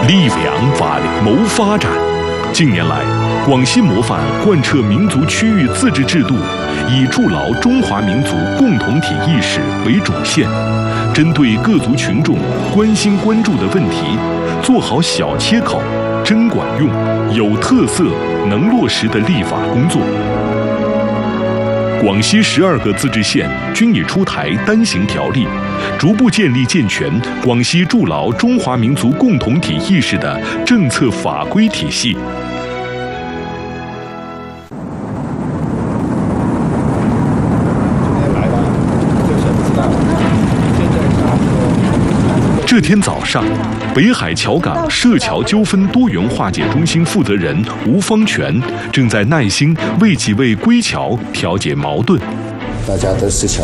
立良法理谋发展。近年来，广西模范贯彻民族区域自治制度，以筑牢中华民族共同体意识为主线，针对各族群众关心关注的问题，做好小切口、真管用、有特色、能落实的立法工作。广西12个自治县均已出台单行条例，逐步建立健全广西筑牢中华民族共同体意识的政策法规体系。这天早上，北海桥港涉桥纠纷多元化解中心负责人吴方全正在耐心为几位归侨调解矛盾。 大家都是侨